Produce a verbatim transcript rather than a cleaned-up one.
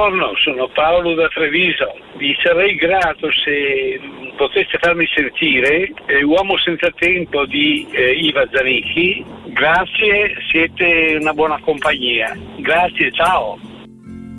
Buongiorno, sono Paolo da Treviso. Vi sarei grato se poteste farmi sentire eh, Uomo senza tempo di eh, Iva Zanicchi. Grazie, siete una buona compagnia. Grazie, ciao.